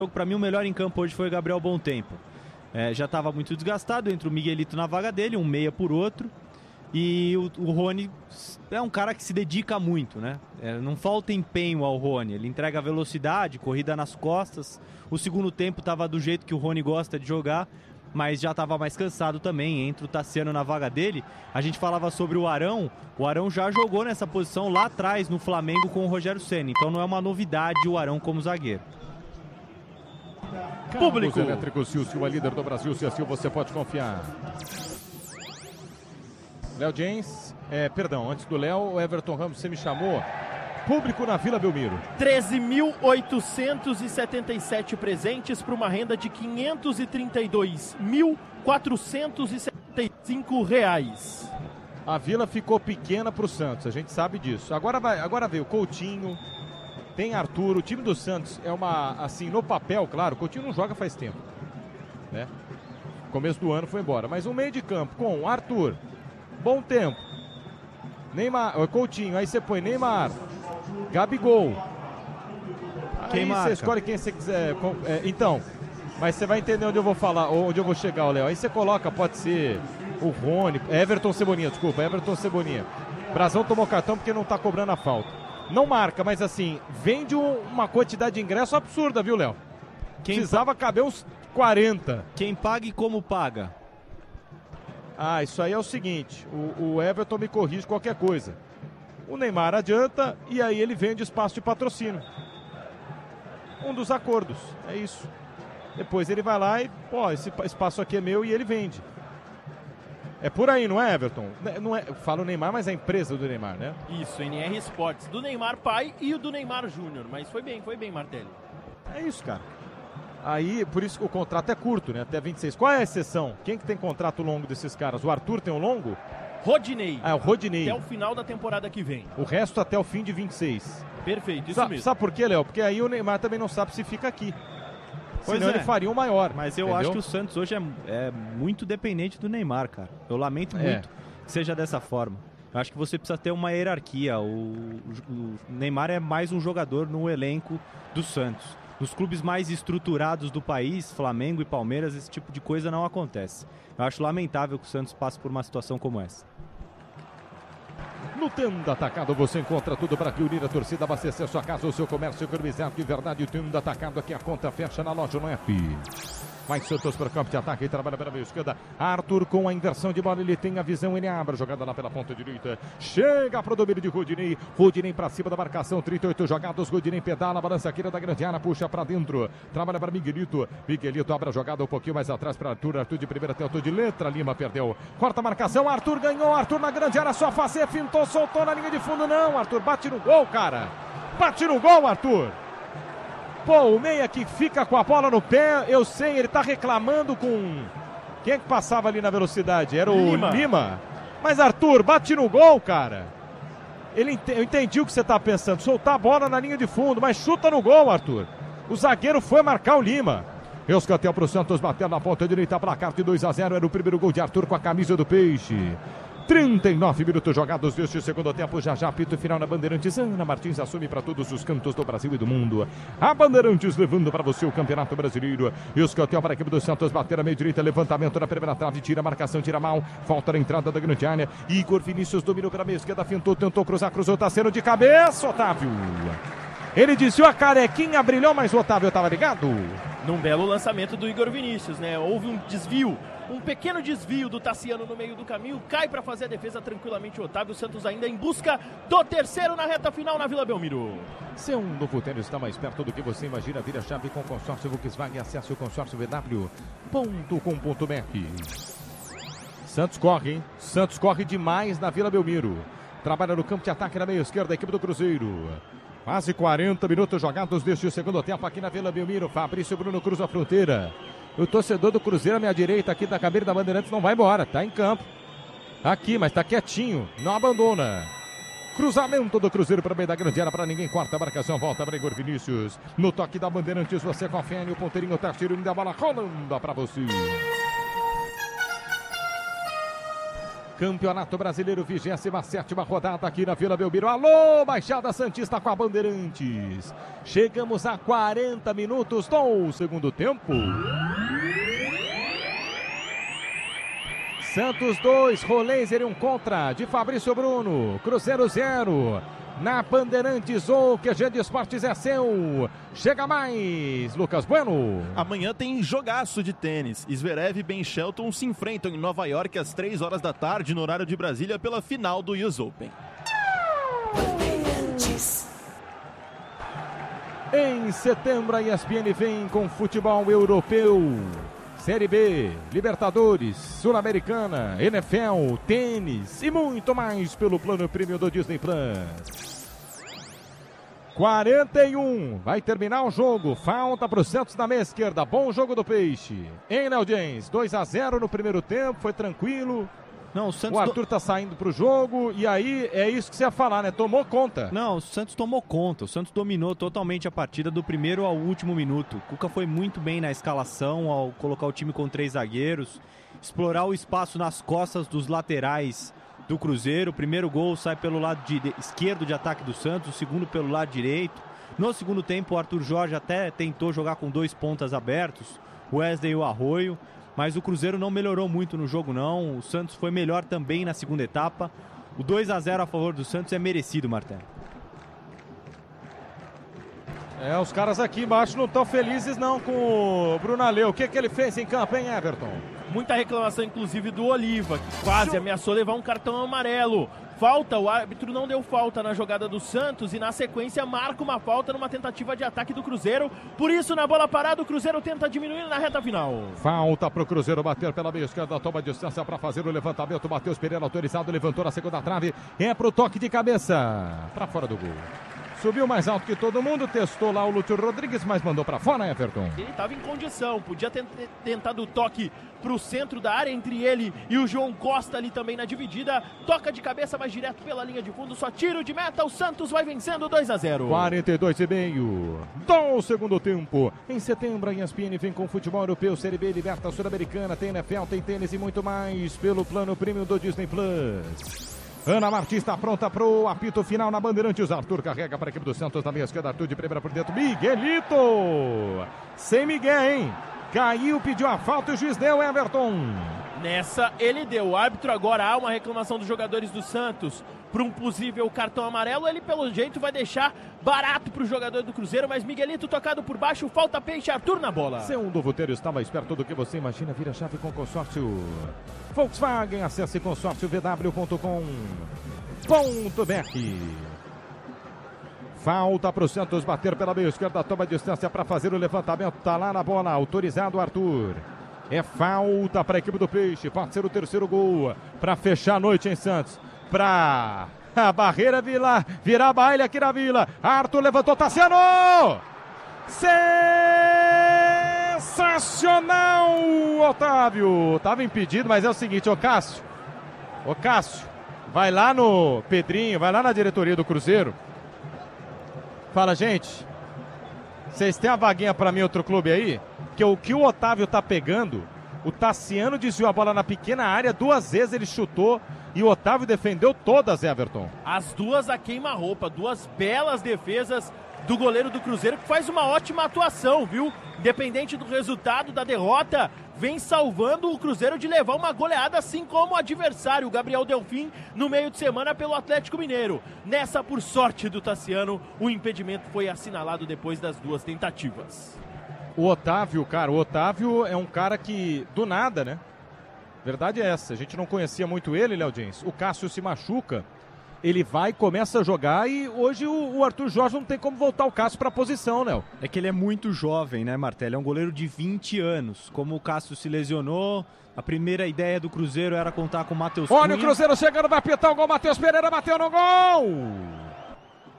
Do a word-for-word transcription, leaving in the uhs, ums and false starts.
Para mim, o melhor em campo hoje foi o Gabriel Bom Tempo. É, já estava muito desgastado, entre o Miguelito na vaga dele, um meia por outro. E o, o Rony é um cara que se dedica muito, né? É, não falta empenho ao Rony. Ele entrega velocidade, corrida nas costas. O segundo tempo estava do jeito que o Rony gosta de jogar, mas já estava mais cansado também. Entra o Tassiano na vaga dele. A gente falava sobre o Arão. O Arão já jogou nessa posição lá atrás no Flamengo com o Rogério Ceni. Então não é uma novidade o Arão como zagueiro. Público. Elétrico Silvio, líder do Brasil. Se assim você pode confiar. Léo James, é, perdão, antes do Léo, Everton Ramos, você me chamou. Público na Vila Belmiro. treze mil oitocentos e setenta e sete presentes para uma renda de quinhentos e trinta e dois mil quatrocentos e setenta e cinco reais. A Vila ficou pequena para o Santos, a gente sabe disso. Agora, vai, agora veio Coutinho, tem Arthur, o time do Santos é uma, assim, no papel, claro, Coutinho não joga faz tempo, né? Começo do ano foi embora, mas um meio de campo com Arthur, Bom Tempo, Neymar, Coutinho, aí você põe Neymar, Gabigol. Quem aí marca? Você escolhe quem você quiser. É, então, mas você vai entender onde eu vou falar, onde eu vou chegar, Léo. Aí você coloca, pode ser o Rony, Everton Cebolinha, desculpa, Everton Cebolinha. Brazão tomou cartão porque não tá cobrando a falta. Não marca, mas assim, vende um, uma quantidade de ingresso absurda, viu, Léo? Quem Precisava caber uns quarenta. Quem paga e como paga? Ah, isso aí é o seguinte, o, o Everton me corrige qualquer coisa. O Neymar adianta e aí ele vende espaço de patrocínio. Um dos acordos, é isso. Depois ele vai lá e, pô, esse espaço aqui é meu e ele vende. É por aí, não é, Everton? Não é, fala o Neymar, mas é a empresa do Neymar, né? Isso, N R Sports, do Neymar pai e o do Neymar Júnior, mas foi bem, foi bem, Martelli. É isso, cara. Aí, por isso que o contrato é curto, né? Até vinte e seis. Qual é a exceção? Quem que tem contrato longo desses caras? O Arthur tem um longo? Rodinei. Ah, é o Rodinei. Até o final da temporada que vem. O resto até o fim de vinte e seis. Perfeito, isso Sa mesmo. Sabe por quê, Léo? Porque aí o Neymar também não sabe se fica aqui. Pois Senão é. ele faria um maior. Mas eu entendeu? acho que o Santos hoje é, é muito dependente do Neymar, cara. Eu lamento É. muito que seja dessa forma. Eu acho que você precisa ter uma hierarquia. O, o, o Neymar é mais um jogador no elenco do Santos. Nos clubes mais estruturados do país, Flamengo e Palmeiras, esse tipo de coisa não acontece. Eu acho lamentável que o Santos passe por uma situação como essa. No Tenda Atacado você encontra tudo para que unir a torcida, abastecer sua casa ou seu comércio economizado de verdade. O Tenda Atacado aqui a conta fecha na loja, não é F I. Vai Santos para o campo de ataque e trabalha pela meia esquerda. Arthur com a inversão de bola, ele tem a visão, ele abre a jogada lá pela ponta direita. Chega para o domínio de Rodinei. Rodinei para cima da marcação, trinta e oito jogados. Rodinei pedala, balança aqui da grande área, puxa para dentro. Trabalha para Miguelito. Miguelito abre a jogada um pouquinho mais atrás para Arthur. Arthur de primeira, tentou de letra. Lima perdeu. Quarta marcação, Arthur ganhou. Arthur na grande área, só fazer, fintou, soltou na linha de fundo. Não, Arthur bate no gol, cara. Bate no gol, Arthur. Pô, o meia que fica com a bola no pé, eu sei, ele tá reclamando com... Quem é que passava ali na velocidade? Era o Lima. Lima. Mas Arthur, bate no gol, cara. Ele ent... Eu entendi o que você tá pensando, soltar a bola na linha de fundo, mas chuta no gol, Arthur. O zagueiro foi marcar o Lima. Escanteio pro Santos, bateu na ponta direita, placar de dois a zero, era o primeiro gol de Arthur com a camisa do Peixe. trinta e nove minutos jogados deste segundo tempo, já já apito final na Bandeirantes. Ana Martins assume para todos os cantos do Brasil e do mundo. A Bandeirantes levando para você o Campeonato Brasileiro. Escanteio para a equipe do Santos, bater a meia direita, levantamento na primeira trave, tira a marcação, tira mal, falta na entrada da grande área. Igor Vinícius dominou pela meia esquerda, fintou, tentou cruzar, cruzou, tá sendo de cabeça, Otávio. Ele desviou a carequinha, brilhou, mas o Otávio estava ligado. Num belo lançamento do Igor Vinícius, né? Houve um desvio, um pequeno desvio do Tassiano no meio do caminho, cai para fazer a defesa tranquilamente o Otávio. Santos ainda em busca do terceiro na reta final na Vila Belmiro. Seu novo tênis está mais perto do que você imagina. Vira chave com o consórcio Volkswagen. Acesse o consórcio v w ponto com ponto b r. Santos corre, hein? Santos corre demais na Vila Belmiro. Trabalha no campo de ataque na meia esquerda, a equipe do Cruzeiro. Quase quarenta minutos jogados deste segundo tempo aqui na Vila Belmiro. Fabrício Bruno cruza a fronteira. O torcedor do Cruzeiro à minha direita aqui da cabine da Bandeirantes não vai embora, tá em campo. Aqui, mas tá quietinho, não abandona. Cruzamento do Cruzeiro para meio da grande área, para ninguém, corta a marcação, volta para Igor Vinícius. No toque da Bandeirantes, você confere, o ponteirinho tá tirando da bola, rolando para você. Campeonato Brasileiro, vigésima sétima rodada aqui na Vila Belmiro. Alô, Baixada Santista com a Bandeirantes. Chegamos a quarenta minutos do segundo tempo. Santos dois, Rolenzer um contra de Fabrício Bruno. Cruzeiro zero. Na Bandeirantes, o Q G de Esportes é seu. Chega mais, Lucas Bueno. Amanhã tem jogaço de tênis. Zverev e Ben Shelton se enfrentam em Nova York às três horas da tarde, no horário de Brasília, pela final do U S Open. Em setembro, a E S P N vem com futebol europeu. Série B, Libertadores, Sul-Americana, N F L, tênis e muito mais pelo plano premium do Disney Plus. quarenta e um, vai terminar o jogo, falta para o Santos na meia esquerda, bom jogo do Peixe. Hein, Léo Jens, dois a zero no primeiro tempo, foi tranquilo. Não, o, Santos o Arthur tá saindo pro jogo e aí é isso que você ia falar, né? Tomou conta. Não, o Santos tomou conta. O Santos dominou totalmente a partida do primeiro ao último minuto. O Cuca foi muito bem na escalação ao colocar o time com três zagueiros, explorar o espaço nas costas dos laterais do Cruzeiro. O primeiro gol sai pelo lado de esquerdo de ataque do Santos, o segundo pelo lado direito. No segundo tempo, o Arthur Jorge até tentou jogar com dois pontas abertos, o Wesley e o Arroio. Mas o Cruzeiro não melhorou muito no jogo, não. O Santos foi melhor também na segunda etapa. O dois a zero a favor do Santos é merecido, Martelo. É, os caras aqui embaixo não estão felizes não com o Brunaleu. O que, que ele fez em campo, hein, Everton? Muita reclamação, inclusive, do Oliva, que quase ameaçou levar um cartão amarelo. Falta, o árbitro não deu falta na jogada do Santos e na sequência marca uma falta numa tentativa de ataque do Cruzeiro. Por isso, na bola parada, o Cruzeiro tenta diminuir na reta final. Falta pro Cruzeiro bater pela meia esquerda, toma distância para fazer o levantamento. Matheus Pereira autorizado, levantou na segunda trave. É pro toque de cabeça, para fora do gol. Subiu mais alto que todo mundo, testou lá o Lúcio Rodrigues, mas mandou para fora, Everton. Ele estava em condição, podia ter tentado o toque para o centro da área entre ele e o João Costa ali também na dividida. Toca de cabeça, mas direto pela linha de fundo, só tiro de meta, o Santos vai vencendo dois a zero. quarenta e dois e meio do segundo tempo. Em setembro, a E S P N vem com futebol europeu, Série B, Libertadores Sul-Americana, tem N F L, tem tênis e muito mais pelo plano premium do Disney Plus. Ana Martins está pronta pro apito final na Bandeirantes. Arthur carrega para a equipe do Santos na meia esquerda. Arthur de primeira por dentro. Miguelito! Sem Miguel, hein? Caiu, pediu a falta e o juiz deu, Everton. Nessa ele deu. O árbitro agora há uma reclamação dos jogadores do Santos para um possível cartão amarelo. Ele pelo jeito vai deixar barato para o jogador do Cruzeiro, mas Miguelito tocado por baixo, falta Peixe, Arthur na bola. Seu Novoteiro está mais perto do que você imagina. Vira chave com consórcio Volkswagen. Acesse consórcio v w ponto com ponto b r. Falta para o Santos bater pela meia esquerda, toma distância para fazer o levantamento, tá lá na bola, autorizado Arthur. É falta para a equipe do Peixe, pode ser o terceiro gol para fechar a noite em Santos, para a barreira virar, virar baile aqui na Vila. Arthur levantou, Tassiano! Sensacional, Otávio! Tava impedido, mas é o seguinte, ô Cássio, ô Cássio, vai lá no Pedrinho, vai lá na diretoria do Cruzeiro, fala, gente, vocês têm a vaguinha para mim outro clube aí? Que o que o Otávio tá pegando, o Tassiano desviou a bola na pequena área, duas vezes ele chutou e o Otávio defendeu todas, Everton. As duas a queima-roupa, duas belas defesas do goleiro do Cruzeiro, que faz uma ótima atuação, viu? Independente do resultado da derrota, vem salvando o Cruzeiro de levar uma goleada, assim como o adversário, o Gabriel Delfim, no meio de semana pelo Atlético Mineiro. Nessa, por sorte do Tassiano, o impedimento foi assinalado depois das duas tentativas. O Otávio, cara, o Otávio é um cara que, do nada, né? Verdade é essa, a gente não conhecia muito ele, Léo Jens. O Cássio se machuca, ele vai, começa a jogar e hoje o, o Arthur Jorge não tem como voltar o Cássio para a posição, Léo. É que ele é muito jovem, né, Martelo? É um goleiro de vinte anos. Como o Cássio se lesionou, a primeira ideia do Cruzeiro era contar com o Matheus Cunha. Olha o Cruzeiro chegando, vai apitar o gol, Matheus Pereira bateu no gol!